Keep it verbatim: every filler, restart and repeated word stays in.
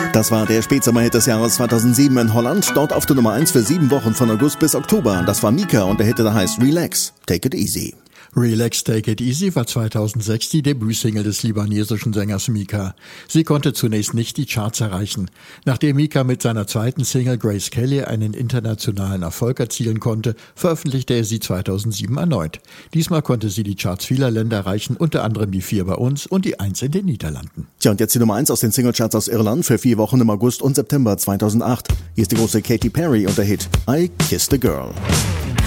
Das war der Spätsommerhit des Jahres zweitausendsieben in Holland. Dort auf der Nummer eins für sieben Wochen von August bis Oktober. Das war Mika und der Hit, der heißt Relax, Take It Easy. Relax, Take It Easy war zweitausendsechs die Debütsingle des libanesischen Sängers Mika. Sie konnte zunächst nicht die Charts erreichen. Nachdem Mika mit seiner zweiten Single Grace Kelly einen internationalen Erfolg erzielen konnte, veröffentlichte er sie zweitausendsieben erneut. Diesmal konnte sie die Charts vieler Länder erreichen, unter anderem die vier bei uns und die eins in den Niederlanden. Tja, und jetzt die Nummer eins aus den Singlecharts aus Irland für vier Wochen im August und September zweitausendacht. Hier ist die große Katy Perry und der Hit I Kissed a Girl.